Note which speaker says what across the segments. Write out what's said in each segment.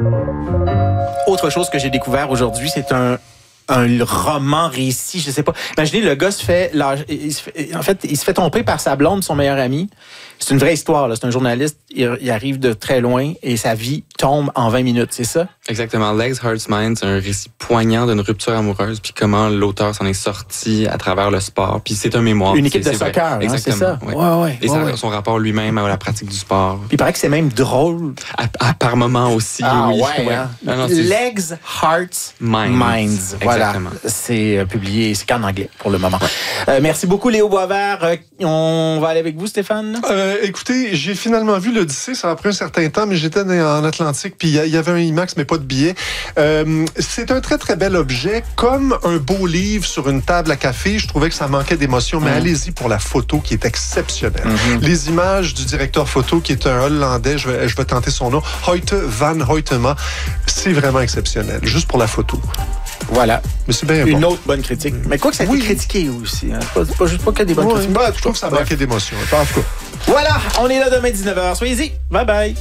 Speaker 1: Autre chose que j'ai découvert aujourd'hui, c'est un roman récit, je sais pas. Imaginez, le gars il se fait tromper par sa blonde, son meilleur ami. C'est une vraie histoire, là. C'est un journaliste, il arrive de très loin et sa vie tombe en 20 minutes, c'est ça?
Speaker 2: Exactement. Legs, Hearts, Minds, c'est un récit poignant d'une rupture amoureuse, puis comment l'auteur s'en est sorti à travers le sport. Puis c'est un mémoire.
Speaker 1: Une équipe de soccer, hein, c'est ça?
Speaker 2: Ouais. Et son rapport lui-même à la pratique du sport.
Speaker 1: Puis il paraît que c'est même drôle.
Speaker 2: Par moments aussi, oui.
Speaker 1: Hein? Legs, Hearts, Minds. Voilà. C'est publié, c'est qu'en anglais pour le moment. Ouais. Merci beaucoup, Léo Boisvert. On va aller avec vous, Stéphane?
Speaker 3: Écoutez, j'ai finalement vu l'Odyssée. Ça a pris un certain temps, mais j'étais en Atlantique, puis il y avait un IMAX, mais pas de billet. C'est un très, très bel objet. Comme un beau livre sur une table à café, je trouvais que ça manquait d'émotion, mais allez-y pour la photo qui est exceptionnelle. Les images du directeur photo, qui est un Hollandais, je vais tenter son nom, Hoyte van Hoytema, c'est vraiment exceptionnel, juste pour la photo.
Speaker 1: Voilà.
Speaker 3: Mais c'est bien
Speaker 1: une autre bonne critique. Mais quoi que ça a été critiqué aussi. Hein. C'est pas juste pas que des bonnes critiques.
Speaker 3: Je trouve que ça manquait d'émotion. En tout cas.
Speaker 1: Voilà, on est là demain 19h. Soyez-y. Bye bye.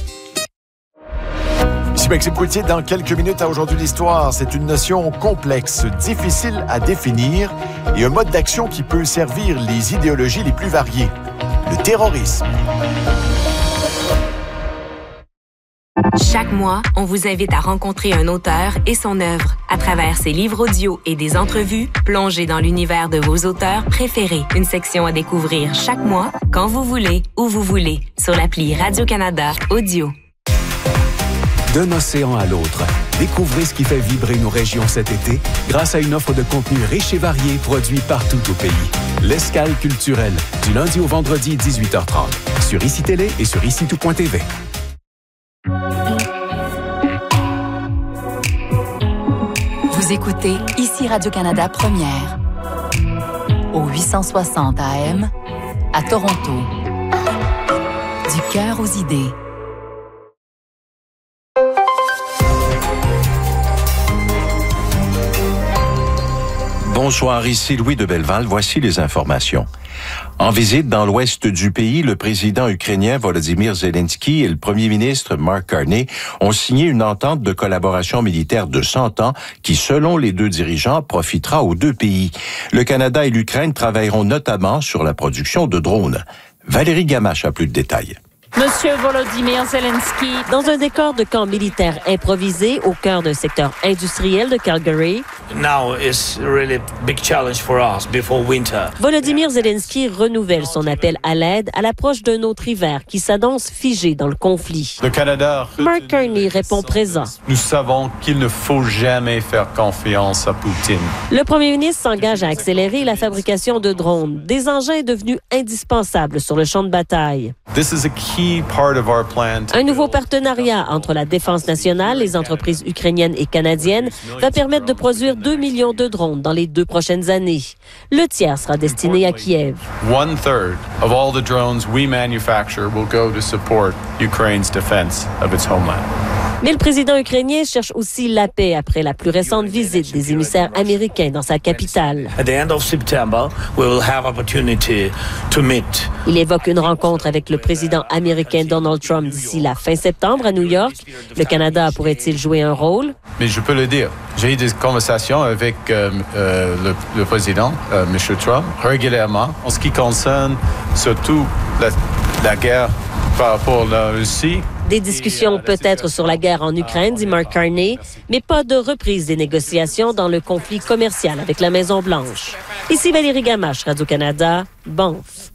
Speaker 4: Ici Maxime Coutier, dans quelques minutes à Aujourd'hui l'Histoire. C'est une notion complexe, difficile à définir et un mode d'action qui peut servir les idéologies les plus variées. Le terrorisme.
Speaker 5: Chaque mois, on vous invite à rencontrer un auteur et son œuvre. À travers ses livres audio et des entrevues, plongez dans l'univers de vos auteurs préférés. Une section à découvrir chaque mois, quand vous voulez, où vous voulez, sur l'appli Radio-Canada Audio.
Speaker 6: D'un océan à l'autre, découvrez ce qui fait vibrer nos régions cet été grâce à une offre de contenu riche et varié produit partout au pays. L'Escale culturelle, du lundi au vendredi 18h30, sur ICI Télé et sur ICI-tout.tv.
Speaker 7: Vous écoutez ici Radio-Canada Première, au 860 AM, à Toronto. Du cœur aux idées.
Speaker 8: Bonsoir, ici Louis de Belleval. Voici les informations. En visite dans l'ouest du pays, le président ukrainien Volodymyr Zelensky et le premier ministre Mark Carney ont signé une entente de collaboration militaire de 100 ans qui, selon les deux dirigeants, profitera aux deux pays. Le Canada et l'Ukraine travailleront notamment sur la production de drones. Valérie Gamache a plus de détails.
Speaker 9: Monsieur Volodymyr Zelensky, dans un décor de camp militaire improvisé au cœur d'un secteur industriel de Calgary.
Speaker 10: Now is really big challenge for us before winter.
Speaker 9: Volodymyr Zelensky renouvelle son appel à l'aide à l'approche d'un autre hiver qui s'annonce figé dans le conflit.
Speaker 11: Le Canada.
Speaker 9: Mark Carney répond présent.
Speaker 11: Nous savons qu'il ne faut jamais faire confiance à Poutine.
Speaker 9: Le premier ministre s'engage à accélérer la fabrication de drones, des engins devenus indispensables sur le champ de bataille.
Speaker 11: This is a key part of our plan.
Speaker 9: Un nouveau partenariat entre la Défense nationale, les entreprises ukrainiennes et canadiennes va permettre de produire 2 millions de drones dans les 2 prochaines années. Le tiers sera destiné à Kiev.
Speaker 11: 1/3 of all the drones we manufacture will go to support Ukraine's defense of its homeland.
Speaker 9: Mais le président ukrainien cherche aussi la paix après la plus récente visite des émissaires américains dans sa capitale.
Speaker 10: At the end of September, we will have opportunity to meet.
Speaker 9: Il évoque une rencontre avec le président américain Donald Trump d'ici la fin septembre à New York. Le Canada pourrait-il jouer un rôle?
Speaker 11: Mais je peux le dire. J'ai eu des conversations avec le président, M. Trump, régulièrement, en ce qui concerne surtout la guerre par rapport à la Russie.
Speaker 9: Des discussions peut-être sur la guerre en Ukraine, dit Mark Carney, mais pas de reprise des négociations dans le conflit commercial avec la Maison-Blanche. Ici Valérie Gamache, Radio-Canada, Banff.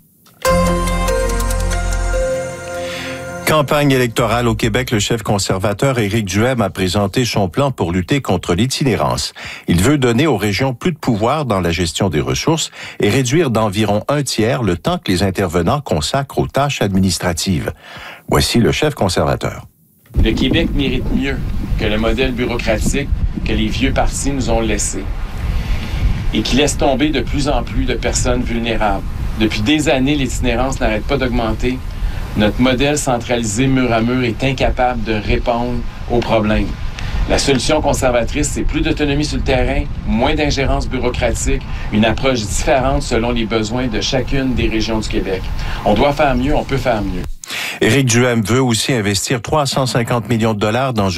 Speaker 8: Campagne électorale au Québec, le chef conservateur Éric Duhem a présenté son plan pour lutter contre l'itinérance. Il veut donner aux régions plus de pouvoir dans la gestion des ressources et réduire d'environ 1/3 le temps que les intervenants consacrent aux tâches administratives. Voici le chef conservateur.
Speaker 12: Le Québec mérite mieux que le modèle bureaucratique que les vieux partis nous ont laissé et qui laisse tomber de plus en plus de personnes vulnérables. Depuis des années, l'itinérance n'arrête pas d'augmenter. Notre modèle centralisé mur à mur est incapable de répondre aux problèmes. La solution conservatrice, c'est plus d'autonomie sur le terrain, moins d'ingérence bureaucratique, une approche différente selon les besoins de chacune des régions du Québec. On doit faire mieux, on peut faire mieux.
Speaker 8: Éric Duhem veut aussi investir 350 millions de dollars dans